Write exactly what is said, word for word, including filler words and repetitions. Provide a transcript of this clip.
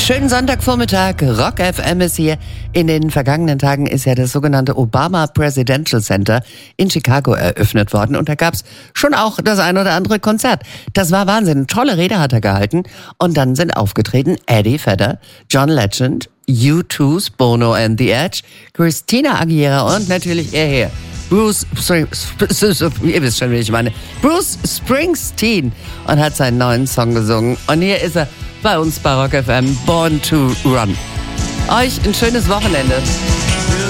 Schönen Sonntagvormittag, Rock F M ist hier. In den vergangenen Tagen ist ja das sogenannte Obama Presidential Center in Chicago eröffnet worden und da gab's schon auch das ein oder andere Konzert. Das war Wahnsinn, eine tolle Rede hat er gehalten und dann sind aufgetreten Eddie Vedder, John Legend, U two's Bono and the Edge, Christina Aguilera und natürlich er hier. Bruce, Spring, ihr wisst schon, wie ich meine, Bruce Springsteen und hat seinen neuen Song gesungen. Und hier ist er bei uns bei Rock F M, Born to Run. Euch ein schönes Wochenende.